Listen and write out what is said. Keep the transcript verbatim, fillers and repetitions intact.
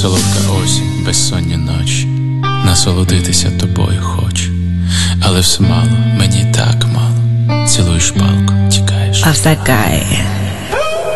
солодка осінь, безсонні ночі, насолодитися тобою хочу, але все мало, мені так мало. Цілуєш палку, тікаєш. Авсакає.